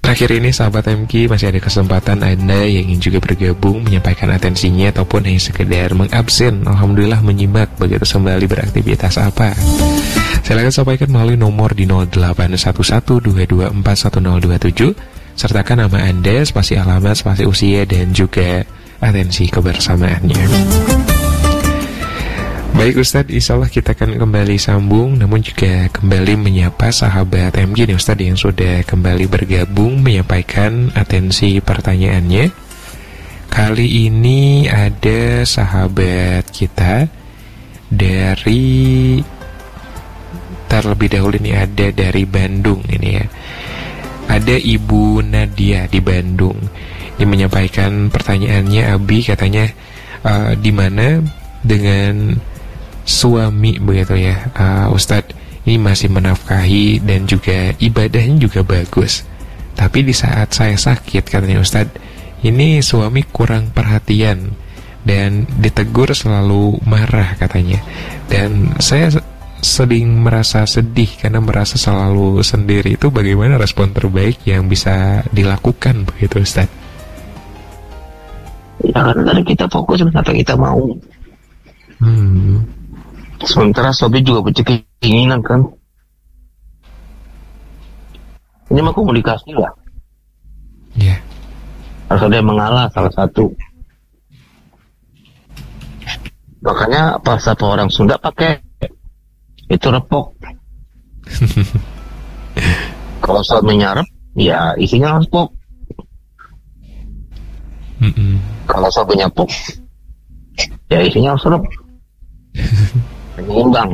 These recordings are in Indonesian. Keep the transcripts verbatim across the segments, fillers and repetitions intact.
Akhir ini sahabat M K, masih ada kesempatan Anda yang ingin juga bergabung, menyampaikan atensinya ataupun hanya sekedar mengabsen. Alhamdulillah menyimak begitu kembali beraktivitas apa. Silakan sampaikan melalui nomor di nol delapan satu satu dua dua empat satu nol dua tujuh. Sertakan nama Anda, spasi alamat, spasi usia, dan juga atensi kebersamaannya. Baik Ustadz, insya Allah kita akan kembali sambung, namun juga kembali menyapa sahabat M G nih Ustadz yang sudah kembali bergabung menyampaikan atensi pertanyaannya. Kali ini ada sahabat kita dari, terlebih dahulu ini ada dari Bandung ini ya. Ada Ibu Nadia di Bandung. Ini menyampaikan pertanyaannya, Abi katanya uh, di mana dengan suami begitu ya, uh, Ustadz ini masih menafkahi dan juga ibadahnya juga bagus, tapi di saat saya sakit katanya Ustadz, ini suami kurang perhatian dan ditegur selalu marah katanya, dan saya sering merasa sedih karena merasa selalu sendiri. Itu bagaimana respon terbaik yang bisa dilakukan begitu Ustadz? Ya karena kita fokus kenapa kita mau. Hmm. Sementara suami juga punya keinginan kan. Ini mah komunikasi lah. Iya. Yeah. Harus ada yang mengalah salah satu. Makanya pas apa orang Sunda pakai itu repok. Kalau suaminya rep, ya isinya repok. Mm-mm. Kalau suaminya pok, ya isinya harus rep. Menyeimbang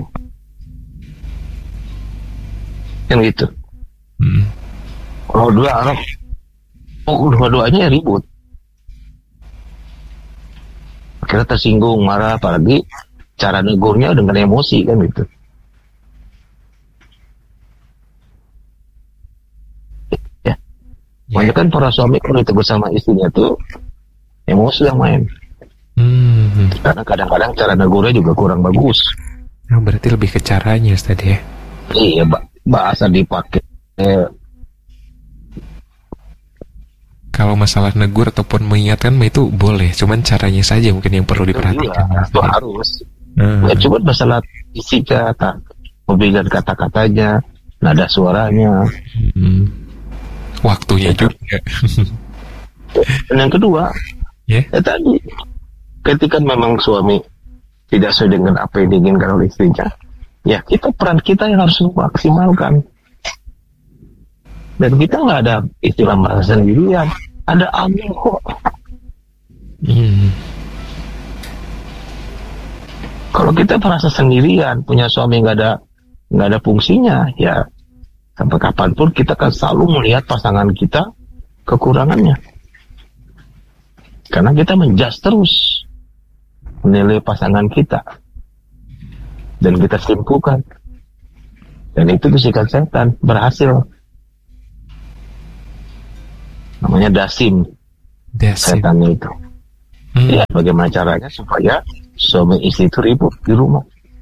kan gitu. hmm. Kalau dua Arab oh dua-duanya ribut, akhirnya tersinggung, marah, apalagi cara negurnya dengan emosi kan gitu. Ya, makanya kan para suami kalau ditegur sama istrinya tuh emosi yang main. Hmm. Karena kadang-kadang cara negurnya juga kurang bagus. Oh, berarti lebih ke caranya Ustaz ya? Iya, bahasa dipakai. Eh. Kalau masalah negur ataupun mengingatkan itu boleh, cuman caranya saja mungkin yang perlu diperhatikan. Iya, itu harus. Hmm. Ya cuma masalah isi kata, pemilihan kata-katanya, nada suaranya. Hmm. Waktunya ya, juga. Dan yang kedua, yeah. ya tadi, ketika memang suami tidak sesuai dengan apa yang diinginkan oleh istrinya, ya kita peran kita yang harus maksimalkan. Dan kita nggak ada istilah merasa sendirian, ada Allah kok. Hmm. Kalau kita merasa sendirian, punya suami nggak ada nggak ada fungsinya, ya sampai kapanpun kita akan selalu melihat pasangan kita kekurangannya. Karena kita menjudge terus, menilai pasangan kita, dan kita simpulkan, dan itu bisikan setan berhasil. Namanya dasim, dasim. setannya itu. Hmm. Ya, bagaimana caranya supaya suami istri itu ribut di rumah?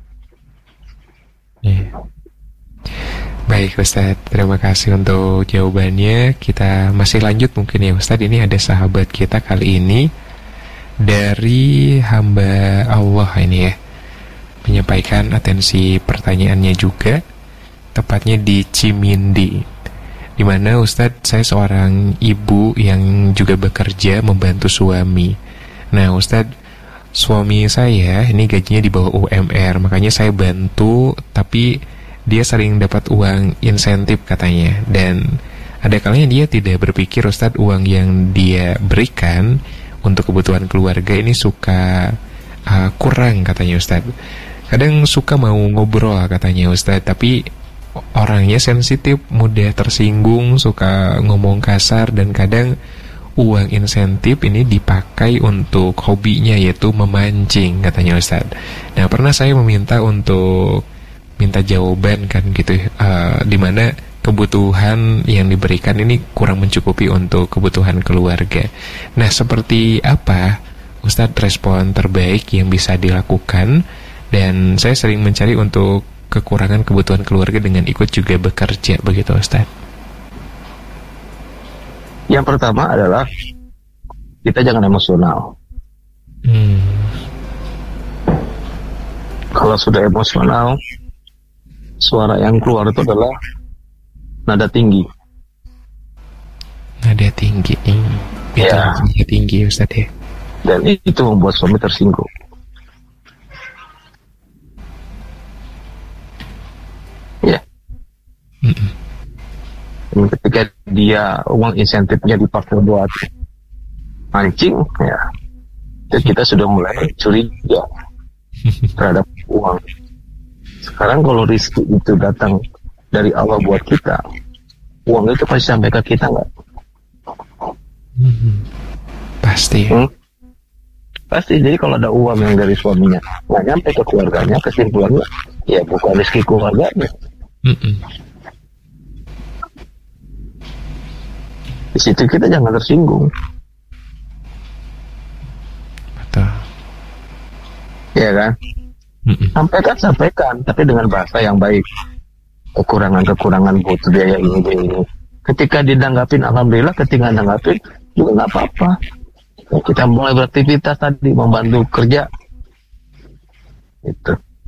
Yeah. Baik Ustadz, terima kasih untuk jawabannya. Kita masih lanjut mungkin ya Ustadz. Ini ada sahabat kita kali ini dari hamba Allah ini ya, menyampaikan atensi pertanyaannya juga, tepatnya di Cimindi, di mana Ustadz, saya seorang ibu yang juga bekerja membantu suami. Nah Ustadz, suami saya ini gajinya di bawah U M R, makanya saya bantu, tapi dia sering dapat uang insentif katanya. Dan ada kalanya dia tidak berpikir Ustadz, uang yang dia berikan untuk kebutuhan keluarga ini suka uh, kurang katanya Ustadz. Kadang suka mau ngobrol katanya Ustadz, tapi orangnya sensitif, mudah tersinggung, suka ngomong kasar, dan kadang uang insentif ini dipakai untuk hobinya, yaitu memancing katanya Ustadz. Nah pernah saya meminta untuk minta jawaban kan gitu, uh, dimana kebutuhan yang diberikan ini kurang mencukupi untuk kebutuhan keluarga. Nah seperti apa Ustadz respon terbaik yang bisa dilakukan? Dan saya sering mencari untuk kekurangan kebutuhan keluarga dengan ikut juga bekerja begitu Ustadz. Yang pertama adalah kita jangan emosional. Hmm. Kalau sudah emosional, suara yang keluar itu adalah nada tinggi. Nada tinggi. Ya. Nada tinggi Ustaz ya. Dan itu membuat suami tersinggung. Ya. Mm-mm. Dan ketika dia uang insentifnya dipakai buat mancing, ya, dan kita sudah mulai curiga terhadap uang. Sekarang kalau rezeki itu datang dari Allah buat kita, uang itu pasti sampai ke kita nggak? Hmm. Pasti. Hmm? Pasti. Jadi kalau ada uang yang dari suaminya nggak nyampe ke keluarganya, kesimpulannya ya bukan rezeki keluarganya. Mm-mm. Di situ kita jangan tersinggung. Betul. Iya kan? Mm-mm. Sampaikan, sampaikan, tapi dengan bahasa yang baik. Kekurangan-kekurangan butuh biaya ini, biaya ini. Ketika didanggapin, alhamdulillah. Ketika didanggapin, juga nggak apa-apa. Ya, kita mulai beraktivitas tadi, membantu kerja. Itu.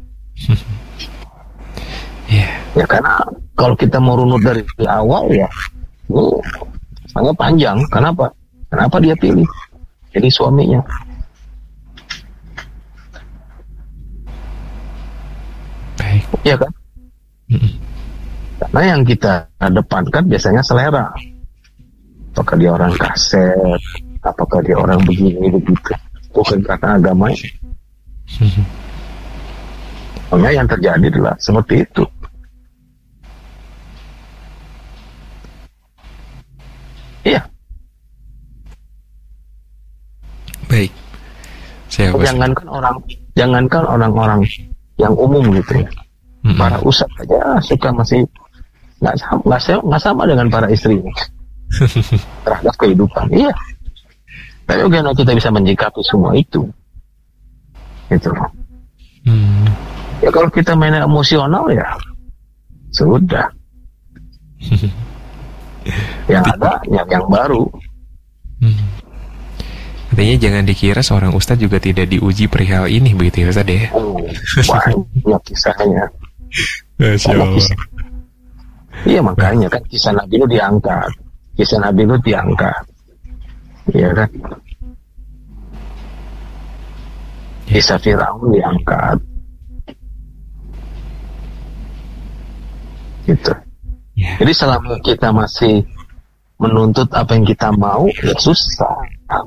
Yeah. Ya karena kalau kita mau runut dari awal ya, ini sangat panjang. Kenapa? Kenapa dia pilih jadi suaminya? Baik. Iya kan? Mm-mm. Karena yang kita depankan biasanya selera. Apakah dia orang kaset, apakah dia orang begini begitu, bukan karena agamanya. Soalnya yang terjadi adalah seperti itu. Iya. Baik. Siapa? Jangankan orang, jangankan orang-orang yang umum gitu ya. Mm-mm. Para ustadz aja suka masih nggak sama, nggak sama, nggak sama dengan para istrinya terhadap kehidupan. Iya. Tapi bagaimana kita bisa menyikapi semua itu? Gitu. Hmm. Ya kalau kita main emosional ya sudah. Yang ada yang yang baru. Hmm. Katanya jangan dikira seorang ustadz juga tidak diuji perihal ini begitu ya Ustadz ya. Oh, banyak kisahnya. Masya Banyak Allah. kisah. Iya makanya kan kisah Nabi itu diangkat, kisah Nabi itu diangkat, iya kan? Kisah Firaun diangkat, gitu. Ya. Jadi selama kita masih menuntut apa yang kita mau, ya susah.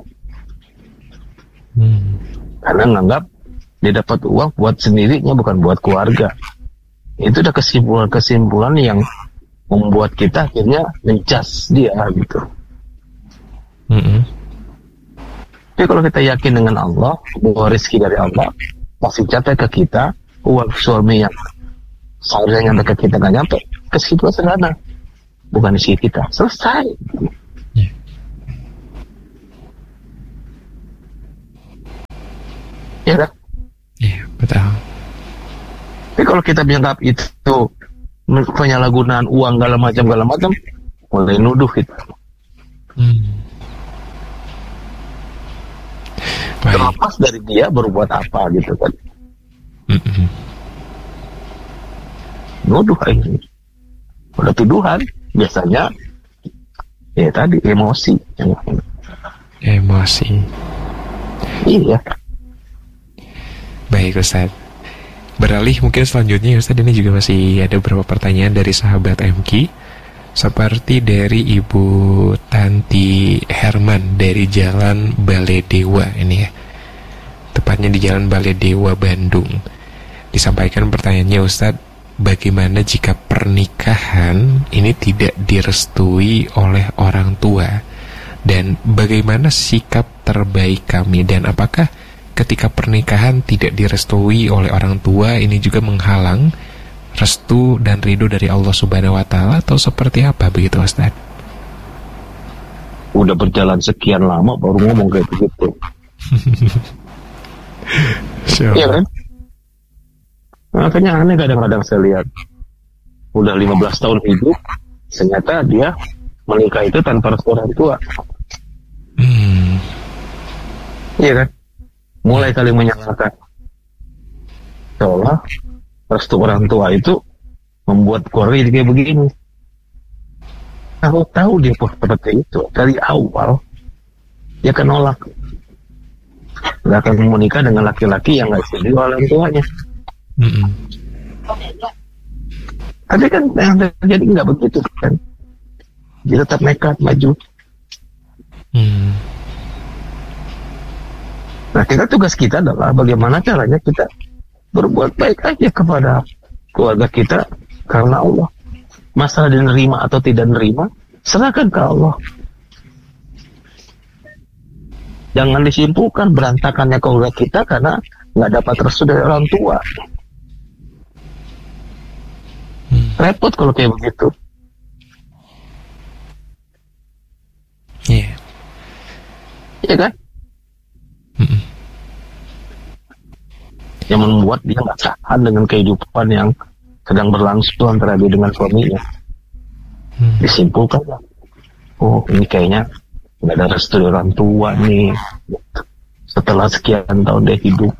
Hmm. Karena nganggap dia dapat uang buat sendirinya, bukan buat keluarga. Itu udah kesimpulan-kesimpulan yang membuat kita akhirnya mencas dia gitu. Mm-mm. Tapi kalau kita yakin dengan Allah bahwa rezeki dari Allah pasti capai ke kita, uang suami yang seharusnya nyampe ke kita nggak nyampe, kesimpulan sederhana, bukan rezeki kita, selesai. Ya. Ya kan? Iya, betul. Tapi kalau kita menganggap itu penyalahgunaan uang segala macam segala macam, mulai nuduh kita. Hmm. Baik. Terlepas dari dia berbuat apa gitu kan, Mm-mm. nuduh akhirnya. Udah tuduhan, biasanya ya tadi emosi. Emosi. Iya. Baik Ustadz. Beralih mungkin selanjutnya Ustadz, ini juga masih ada beberapa pertanyaan dari sahabat M K. Seperti dari Ibu Tanti Herman dari Jalan Baledewa ini ya. Tepatnya di Jalan Baledewa, Bandung. Disampaikan pertanyaannya Ustadz, bagaimana jika pernikahan ini tidak direstui oleh orang tua? Dan bagaimana sikap terbaik kami? Dan apakah ketika pernikahan tidak direstui oleh orang tua ini juga menghalang restu dan ridho dari Allah Subhanahu wa Ta'ala, atau seperti apa begitu Ustaz? Udah berjalan sekian lama baru ngomong kayak begitu. Iya kan? Makanya aneh kadang-kadang saya lihat udah lima belas tahun hidup, ternyata dia menikah itu tanpa restu orang tua. Hmm. Iya kan? Mulai kali menyalahkan seolah restu orang tua itu membuat keluarga jadi kayak begini. Kalau tahu dia pun seperti itu dari awal, dia akan nolak. Dia akan menikah dengan laki-laki yang nggak setuju orang tuanya. Mm-mm. Tapi kan yang terjadi nggak begitu kan? Dia tetap nekat maju. Hmm. Nah, kita tugas kita adalah bagaimana caranya kita berbuat baik aja kepada keluarga kita karena Allah. Masalah dia nerima atau tidak nerima, serahkan ke Allah. Jangan disimpulkan berantakannya keluarga kita karena nggak dapat restu dari orang tua. Hmm. Repot kalau kayak begitu. Iya. Yeah. Iya kan? Mm-mm. Yang membuat dia nggak tahan dengan kehidupan yang sedang berlangsung antara dia dengan suaminya. Hmm. Disimpulkan, oh ini kayaknya nggak ada restu dari orang tua nih. Setelah sekian tahun dia hidup,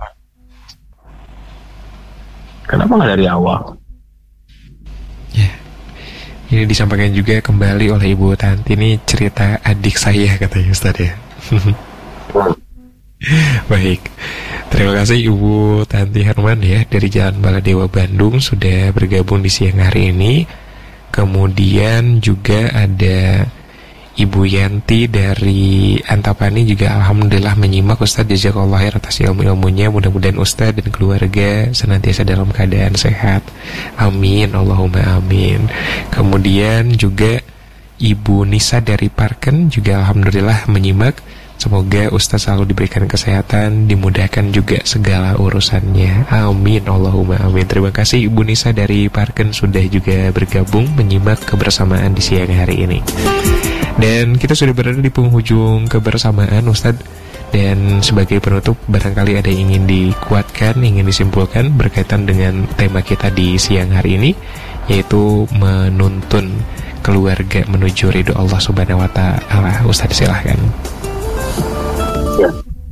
kenapa nggak dari awal? Ya, ini disampaikan juga kembali oleh Ibu Tanti, ini cerita adik saya katanya Ustaz ya. Hmm. Baik, terima kasih Ibu Tanti Herman ya dari Jalan Baladewa Bandung sudah bergabung di siang hari ini. Kemudian juga ada Ibu Yanti dari Antapani juga alhamdulillah menyimak Ustadz, jazakallahu khair atas ilmu-ilmunya. Mudah-mudahan Ustadz dan keluarga senantiasa dalam keadaan sehat. Amin, Allahumma amin. Kemudian juga Ibu Nisa dari Parken juga alhamdulillah menyimak. Semoga Ustaz selalu diberikan kesehatan, dimudahkan juga segala urusannya. Amin, Allahumma amin. Terima kasih Ibu Nisa dari Parken sudah juga bergabung menyimak kebersamaan di siang hari ini. Dan kita sudah berada di penghujung kebersamaan Ustaz. Dan sebagai penutup, barangkali ada yang ingin dikuatkan, ingin disimpulkan berkaitan dengan tema kita di siang hari ini, yaitu menuntun keluarga menuju ridho Allah Subhanahu wa Ta'ala. Ustaz, silahkan. Ya.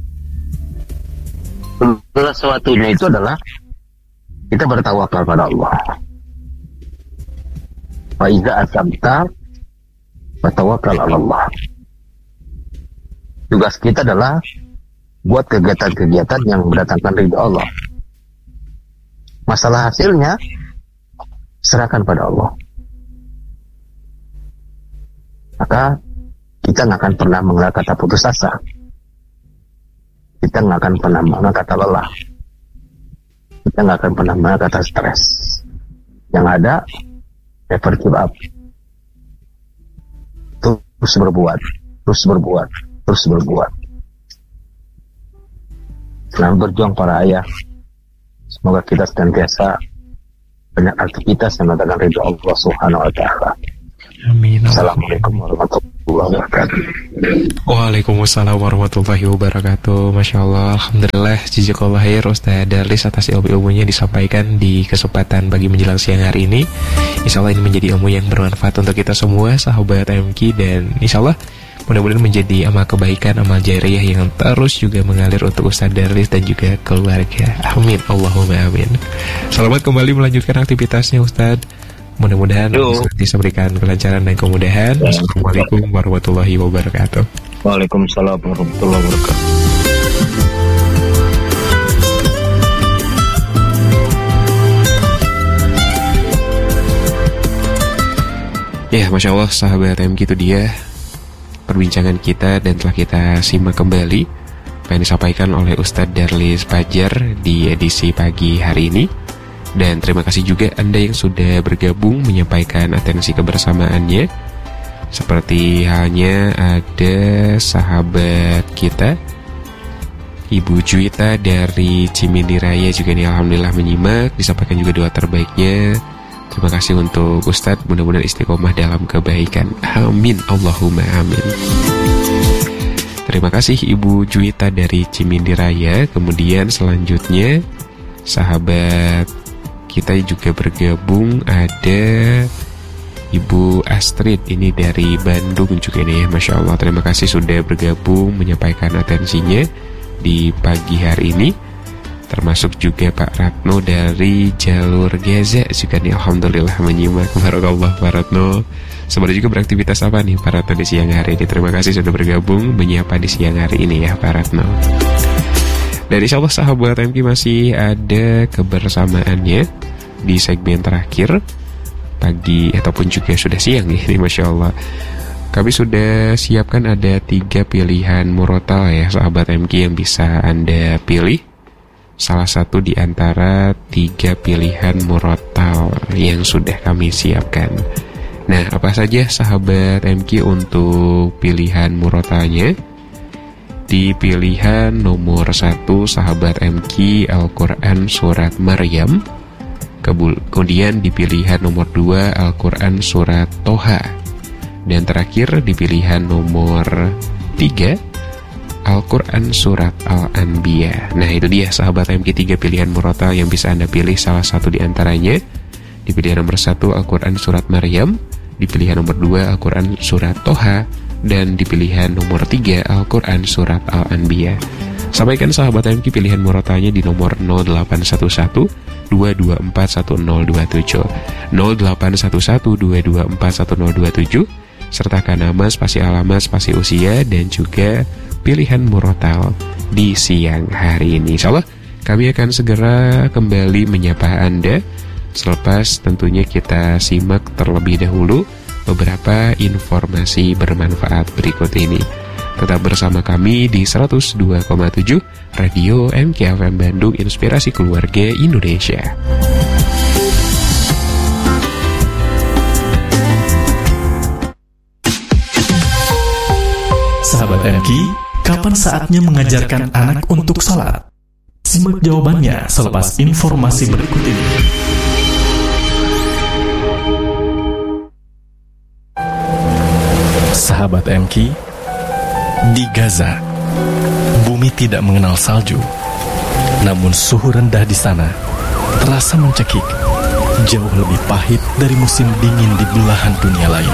Segala sesuatunya itu adalah kita bertawakal pada Allah. Fa iza azamta fatawakal 'ala Allah. Tugas kita adalah buat kegiatan-kegiatan yang mendatangkan ridha Allah. Masalah hasilnya serahkan pada Allah. Maka kita nggak akan pernah mengenal kata putus asa. Kita nggak akan pernah mengenal kata lelah. Kita nggak akan pernah mengenal kata stres. Yang ada, never give up. Terus berbuat, terus berbuat, terus berbuat. Selamat berjuang para ayah. Semoga kita senantiasa banyak aktivitas yang mendatangkan ridho Allah Subhanahu wa Ta'ala. Amin. Assalamualaikum warahmatullahi wabarakatuh. Waalaikumsalam warahmatullahi wabarakatuh. Masya Allah, alhamdulillah, jazakallahu khair Ustaz Darlis atas ilmu-ilmunya disampaikan di kesempatan pagi menjelang siang hari ini. Insya Allah ini menjadi ilmu yang bermanfaat untuk kita semua, sahabat M K, dan insya Allah mudah-mudahan menjadi amal kebaikan, amal jariah yang terus juga mengalir untuk Ustaz Darlis dan juga keluarga. Amin, Allahumma amin. Selamat kembali melanjutkan aktivitasnya Ustaz. Mudah-mudahan bisa berikan kelancaran dan kemudahan. Assalamualaikum warahmatullahi wabarakatuh. Waalaikumsalam warahmatullahi wabarakatuh. Ya, Masya Allah, sahabat M K, itu dia perbincangan kita dan telah kita simak kembali apa yang disampaikan oleh Ustadz Darlis Fajar di edisi pagi hari ini. Dan terima kasih juga Anda yang sudah bergabung menyampaikan atensi kebersamaannya. Seperti halnya ada sahabat kita Ibu Juwita dari Cimindi Raya juga nih alhamdulillah menyimak, disampaikan juga doa terbaiknya. Terima kasih untuk Ustadz, mudah-mudahan istiqomah dalam kebaikan. Amin, Allahumma amin. Terima kasih Ibu Juwita dari Cimindi Raya. Kemudian selanjutnya sahabat kita juga bergabung ada Ibu Astrid ini dari Bandung juga nih, Masya Allah. Terima kasih sudah bergabung menyampaikan atensinya di pagi hari ini. Termasuk juga Pak Ratno dari jalur Gaza juga nih, alhamdulillah menyimak. Barakallah Pak Ratno. Sebenarnya juga beraktivitas apa nih Pak Ratno di siang hari ini? Terima kasih sudah bergabung menyapa di siang hari ini ya Pak Ratno. Dan insya Allah sahabat M K masih ada kebersamaannya di segmen terakhir pagi ataupun juga sudah siang nih, Masya Allah. Kami sudah siapkan ada tiga pilihan murotal ya sahabat M K yang bisa Anda pilih. Salah satu di antara tiga pilihan murotal yang sudah kami siapkan. Nah, apa saja sahabat M K untuk pilihan murotalnya? Di pilihan nomor satu sahabat M K Al-Quran Surat Maryam. Kemudian di pilihan nomor dua Al-Quran Surat Toha. Dan terakhir di pilihan nomor tiga Al-Quran Surat Al-Anbiya. Nah itu dia sahabat M K, tiga pilihan murotal yang bisa Anda pilih salah satu di antaranya. Di pilihan nomor satu Al-Quran Surat Maryam, di pilihan nomor dua Al-Quran Surat Toha, dan di pilihan nomor tiga Al-Quran Surat Al-Anbiya. Sampaikan sahabat M K pilihan murotalnya di nomor nol delapan satu satu dua dua empat satu nol dua tujuh nol delapan satu satu dua dua empat satu nol dua tujuh, sertakan nama, spasi alamat, spasi usia, dan juga pilihan murotal di siang hari ini. Insyaallah kami akan segera kembali menyapa Anda selepas tentunya kita simak terlebih dahulu beberapa informasi bermanfaat berikut ini. Tetap bersama kami di seratus dua koma tujuh Radio M K F M Bandung, Inspirasi Keluarga Indonesia. Sahabat M K, kapan saatnya mengajarkan anak untuk salat? Simak jawabannya selepas informasi berikut ini. Sahabat M K, di Gaza, bumi tidak mengenal salju. Namun suhu rendah di sana terasa mencekik, jauh lebih pahit dari musim dingin di belahan dunia lain.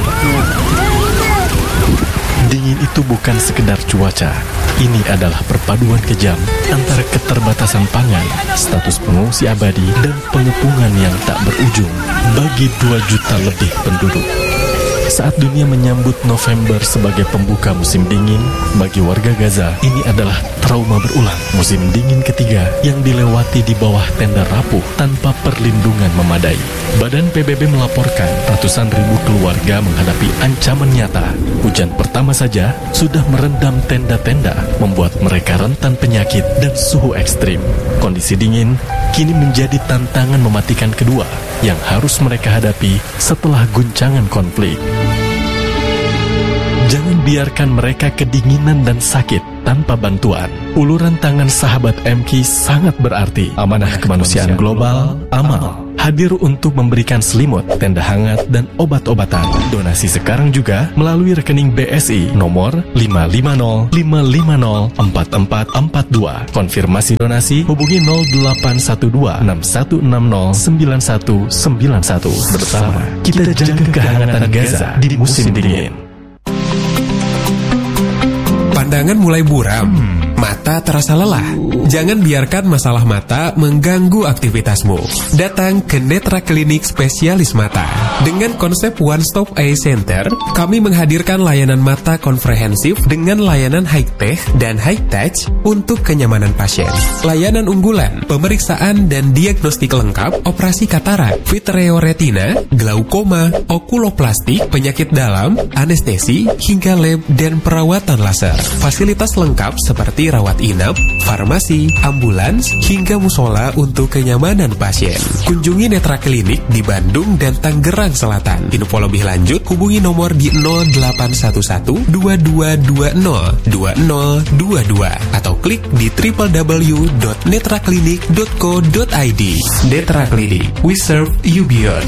Dingin itu bukan sekedar cuaca. Ini adalah perpaduan kejam antara keterbatasan pangan, status pengungsi abadi, dan pengepungan yang tak berujung bagi dua juta lebih penduduk. Saat dunia menyambut November sebagai pembuka musim dingin, bagi warga Gaza ini adalah trauma berulang. Musim dingin ketiga yang dilewati di bawah tenda rapuh tanpa perlindungan memadai. Badan P B B melaporkan ratusan ribu keluarga menghadapi ancaman nyata. Hujan pertama saja sudah merendam tenda-tenda, membuat mereka rentan penyakit dan suhu ekstrim. Kondisi dingin kini menjadi tantangan mematikan kedua yang harus mereka hadapi setelah guncangan konflik. Jangan biarkan mereka kedinginan dan sakit tanpa bantuan. Uluran tangan sahabat M K sangat berarti. Amanah Kemanusiaan Global, Amal, hadir untuk memberikan selimut, tenda hangat, dan obat-obatan. Donasi sekarang juga melalui rekening B S I nomor lima lima nol lima lima nol empat empat empat dua. Konfirmasi donasi hubungi nol delapan satu dua enam satu enam nol sembilan satu sembilan satu. Bersama kita jaga kehangatan Gaza di musim dingin. Pandangan mulai buram, mata terasa lelah. Jangan biarkan masalah mata mengganggu aktivitasmu. Datang ke Netra Klinik Spesialis Mata. Dengan konsep One Stop Eye Center, kami menghadirkan layanan mata komprehensif dengan layanan high-tech dan high-touch untuk kenyamanan pasien. Layanan unggulan, pemeriksaan dan diagnostik lengkap, operasi katarak, vitreoretina, glaukoma, okuloplastik, penyakit dalam, anestesi, hingga lab dan perawatan laser. Fasilitas lengkap seperti rawat inap, farmasi, ambulans, hingga musola untuk kenyamanan pasien. Kunjungi Netra Klinik di Bandung dan Tangerang Selatan. Info lebih lanjut hubungi nomor di nol delapan satu satu dua dua dua nol dua nol dua dua atau klik di w w w dot netra klinik dot co dot i d. Netra Klinik, we serve you beyond.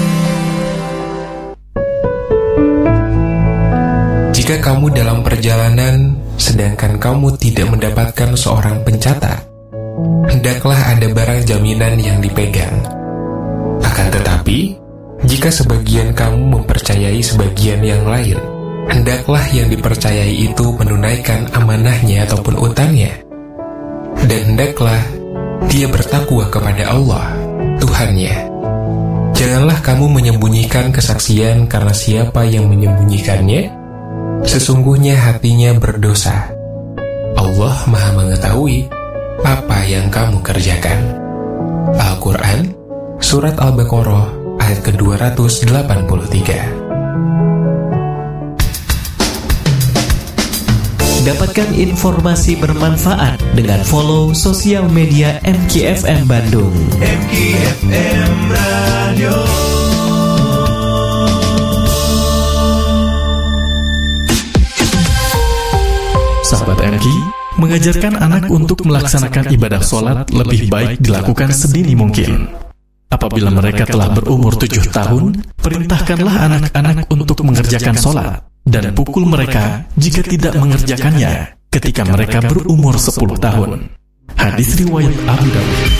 Jika kamu dalam perjalanan, sedangkan kamu tidak mendapatkan seorang pencatat, hendaklah ada barang jaminan yang dipegang. Akan tetapi, Jika sebagian kamu mempercayai sebagian yang lain, hendaklah yang dipercayai itu menunaikan amanahnya ataupun utangnya. Dan hendaklah dia bertakwa kepada Allah, Tuhannya. Janganlah kamu menyembunyikan kesaksian, karena siapa yang menyembunyikannya, sesungguhnya hatinya berdosa. Allah Maha mengetahui apa yang kamu kerjakan. Al-Quran, Surat Al-Baqarah, ayat ke dua ratus delapan puluh tiga. Dapatkan informasi bermanfaat dengan follow sosial media M K F M Bandung. M K F M Radio. Sahabat M K, mengajarkan anak untuk melaksanakan ibadah sholat lebih baik dilakukan sedini mungkin. Apabila mereka telah berumur tujuh tahun, perintahkanlah anak-anak untuk mengerjakan sholat, dan pukul mereka jika tidak mengerjakannya ketika mereka berumur sepuluh tahun. Hadis riwayat Abu Dawud.